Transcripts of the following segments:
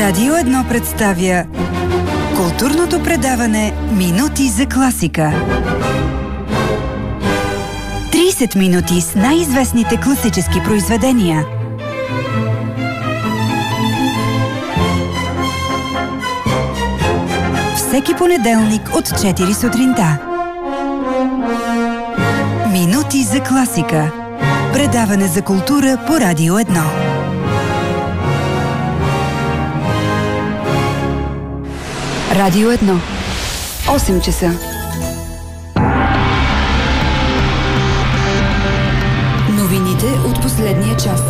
Радио 1 представя културното предаване Минути за класика. 30 минути с най-известните класически произведения. Всеки понеделник от 4 сутринта. Минути за класика. Предаване за култура по Радио 1. Радио 1. 8 часа. Новините от последния час.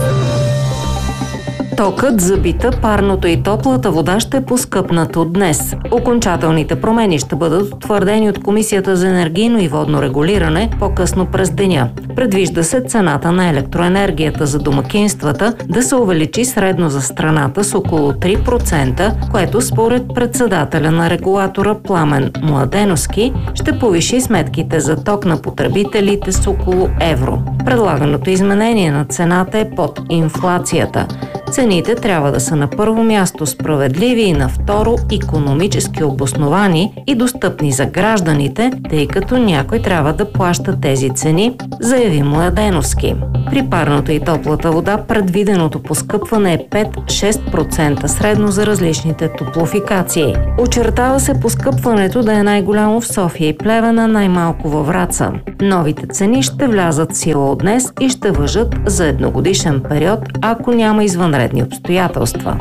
Токът, забита, парното и топлата вода ще поскъпнат от днес. Окончателните промени ще бъдат утвърдени от Комисията за енергийно и водно регулиране по-късно през деня. Предвижда се цената на електроенергията за домакинствата да се увеличи средно за страната с около 3%, което според председателя на регулатора Пламен Младеновски ще повиши сметките за ток на потребителите с около евро. Предлаганото изменение на цената е под инфлацията. Цените трябва да са на първо място справедливи и на второ икономически обосновани и достъпни за гражданите, тъй като някой трябва да плаща тези цени, заяви Младеновски. При парното и топлата вода предвиденото поскъпване е 5-6% средно за различните топлофикации. Очертава се поскъпването да е най-голямо в София и Плевен, а най-малко във Враца. Новите цени ще влязат в сила от днес и ще важат за едногодишен период, ако няма извънредни обстоятелства.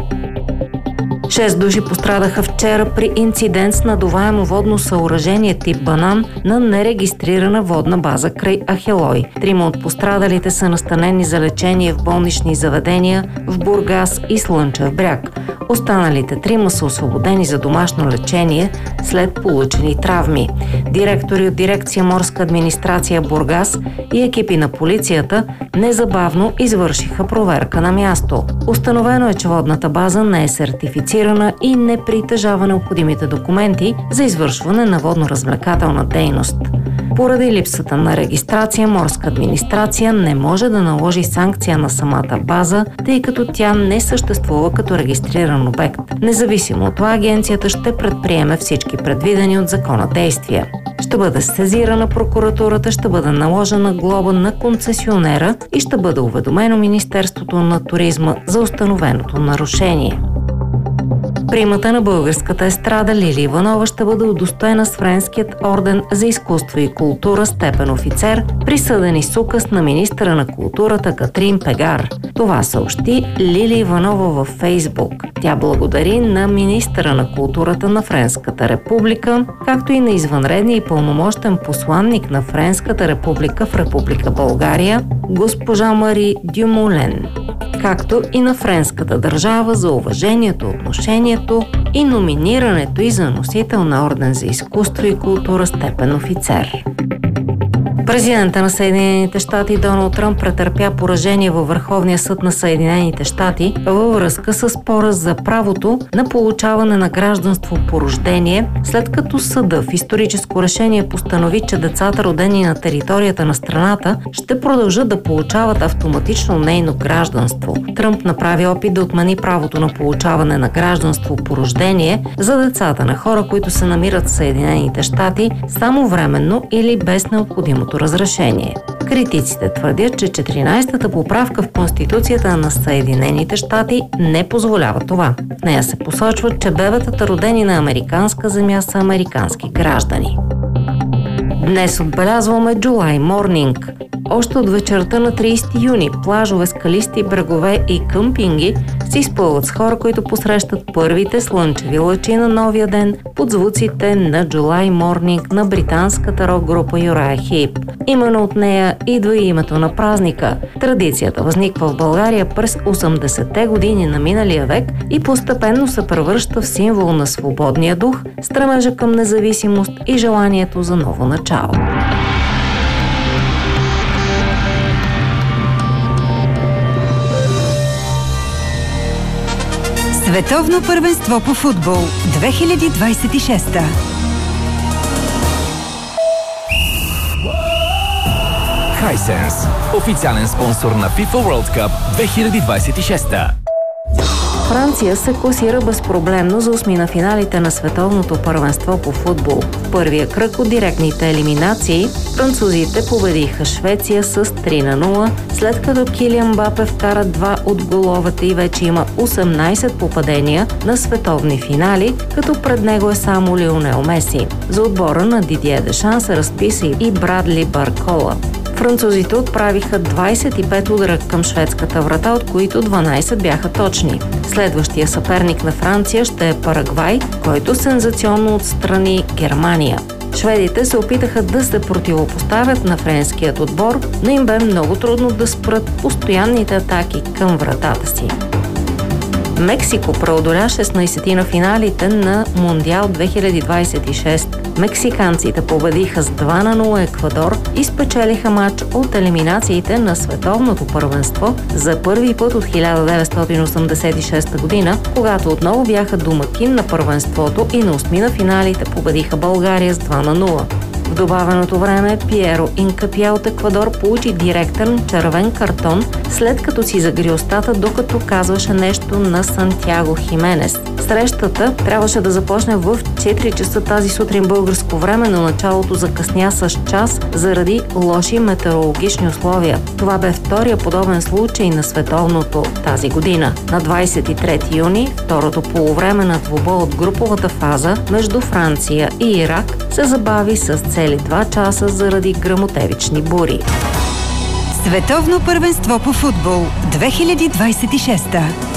6 души пострадаха вчера при инцидент с надуваемо водно съоръжение тип банан на нерегистрирана водна база край Ахелой. 3 от пострадалите са настанени за лечение в болнични заведения в Бургас и Слънчев бряг. Останалите 3 са освободени за домашно лечение след получени травми. Директори от дирекция Морска администрация Бургас и екипи на полицията незабавно извършиха проверка на място. Установено е, че водната база не е сертифицирана и не притежава необходимите документи за извършване на водно-развлекателна дейност. Поради липсата на регистрация, Морска администрация не може да наложи санкция на самата база, тъй като тя не съществува като регистриран обект. Независимо от това, агенцията ще предприеме всички предвидени от закона действия. Ще бъде сезирана прокуратурата, ще бъде наложена глоба на концесионера и ще бъде уведомено Министерството на туризма за установеното нарушение. Примата на българската естрада Лили Иванова ще бъде удостоена с Френският орден за изкуство и култура степен офицер, присъден с указ на министъра на културата Катрин Пегар. Това съобщи Лили Иванова във Фейсбук. Тя благодари на министъра на културата на Френската република, както и на извънредния и пълномощен посланник на Френската република в Република България, госпожа Мари Дюмолен, както и на френската държава за уважението, отношението и номинирането и за носител на орден за изкуство и култура степен офицер. Президентът на Съединените щати Доналд Тръмп претърпя поражение във Върховния съд на Съединените щати във връзка с спора за правото на получаване на гражданство по рождение, след като съда в историческо решение постанови, че децата, родени на територията на страната, ще продължат да получават автоматично нейно гражданство. Тръмп направи опит да отмени правото на получаване на гражданство по рождение за децата на хора, които се намират в Съединените щати само временно или без необходимото разрешение. Критиците твърдят, че 14-та поправка в Конституцията на Съединените щати не позволява това. В нея се посочва, че бебетата, родени на американска земя, са американски граждани. Днес отбелязваме July Morning. Още от вечерта на 30 юни плажове, скалисти брегове и къмпинги се изпълват с хора, които посрещат първите слънчеви лъчи на новия ден под звуците на July Morning на британската рок-група Uriah Heep. Именно от нея идва и името на празника. Традицията възниква в България през 80-те години на миналия век и постепенно се превръща в символ на свободния дух, стремежа към независимост и желанието за ново начало. Световно първенство по футбол 2026. Hisense, официален спонсор на FIFA World Cup 2026. Франция се класира безпроблемно за осми на финалите на световното първенство по футбол. В първия кръг от директните елиминации французите победиха Швеция с 3-0, след като Килиан Мбапе вкара 2 от головете и вече има 18 попадения на световни финали, като пред него е само Лионел Меси. За отбора на Дидие Дешан се разписа и Брадли Баркола. Французите отправиха 25 удара към шведската врата, от които 12 бяха точни. Следващия съперник на Франция ще е Парагвай, който сензационно отстрани Германия. Шведите се опитаха да се противопоставят на френският отбор, но им бе много трудно да спрат постоянните атаки към вратата си. Мексико преодоля 16 на финалите на Мондиал 2026. Мексиканците победиха с 2-0 Еквадор и спечелиха матч от елиминациите на световното първенство за първи път от 1986 година, когато отново бяха домакин на първенството и на осми на финалите победиха България с 2-0. В добавеното време Пиеро Инкапия от Еквадор получи директен червен картон, след като си загри устата, докато казваше нещо на Сантьяго Хименес. Срещата трябваше да започне в 4 часа тази сутрин българско време, но началото закъсня с час заради лоши метеорологични условия. Това бе втория подобен случай на световното тази година. На 23 юни, второто полувреме на двубой от груповата фаза между Франция и Ирак се забави с цели 2 часа заради гръмотевични бури. Световно първенство по футбол 2026.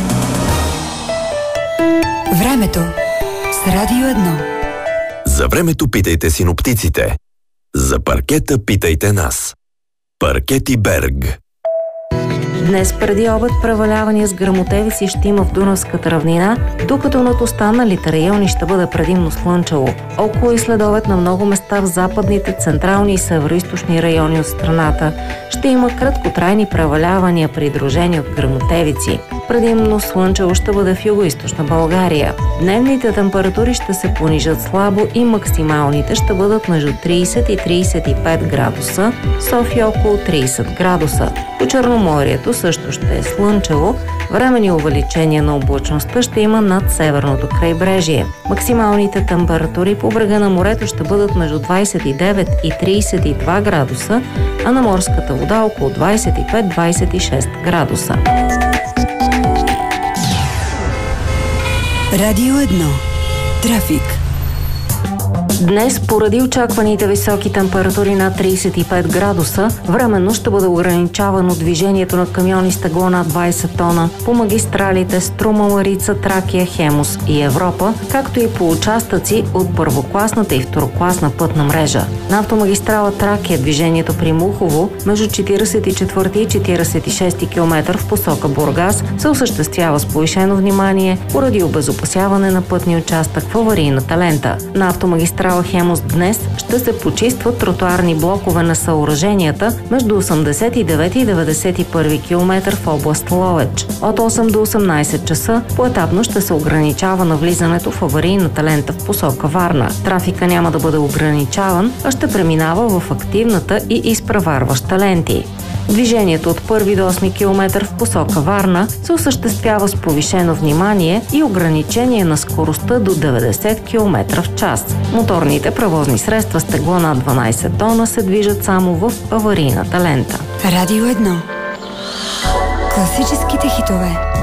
Времето с Радио 1. За времето питайте синоптиците. За паркета питайте нас. Паркети Берг. Днес преди обед превалявания с гръмотевици ще има в Дунавската равнина, докато над останалите райони ще бъде предимно слънчево. Около и следобед на много места в западните, централни и североизточни райони от страната ще има краткотрайни превалявания, придружени от гръмотевици. Предимно слънчево ще бъде в югоизточна България. Дневните температури ще се понижат слабо и максималните ще бъдат между 30 и 35 градуса, София около 30 градуса. По Черноморието също ще е слънчево, временни увеличения на облачността ще има над северното крайбрежие. Максималните температури по брега на морето ще бъдат между 29 и 32 градуса, а на морската вода около 25-26 градуса. Радио 1. Трафик. Днес, поради очакваните високи температури над 35 градуса, временно ще бъде ограничавано движението на камиони с тегло над 20 тона по магистралите Струма, Марица, Тракия, Хемус и Европа, както и по участъци от първокласната и второкласна пътна мрежа. На автомагистрала Тракия движението при Мухово между 44 и 46 км в посока Бургас се осъществява с повишено внимание поради обезопасяване на пътни участък в аварийната лента. На автомагистрала Хемус днес ще се почистват тротоарни блокове на съоръженията между 89 и 91 км в област Ловеч. От 8 до 18 часа поетапно ще се ограничава навлизането в аварийната лента в посока Варна. Трафика няма да бъде ограничаван, а ще преминава в активната и изпреварваща ленти. Движението от 1 до 8 км в посока Варна се осъществява с повишено внимание и ограничение на скоростта до 90 км в час. Моторните превозни средства с тегло над 12 тона се движат само в аварийната лента. Радио 1. Класическите хитове.